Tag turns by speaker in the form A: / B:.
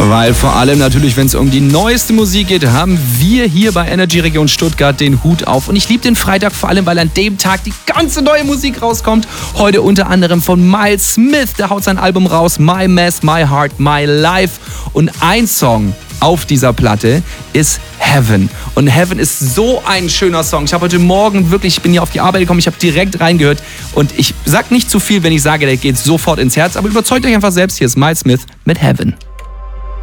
A: Weil vor allem natürlich, wenn es um die neueste Musik geht, haben wir hier bei Energy Region Stuttgart den Hut auf. Und ich liebe den Freitag vor allem, weil an dem Tag die ganze neue Musik rauskommt. Heute unter anderem von Miles Smith, der haut sein Album raus, My Mess, My Heart, My Life. Und ein Song auf dieser Platte ist Heaven. Und Heaven ist so ein schöner Song. Ich habe heute Morgen wirklich, ich bin hier auf die Arbeit gekommen, ich habe direkt reingehört. Und ich sag nicht zu viel, wenn ich sage, der geht sofort ins Herz, aber überzeugt euch einfach selbst. Hier ist Miles Smith mit Heaven.